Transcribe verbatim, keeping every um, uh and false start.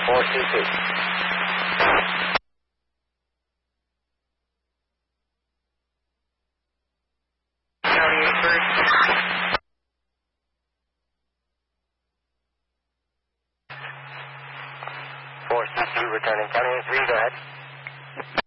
four C two. County eight first. four C two returning. County eight three, go ahead.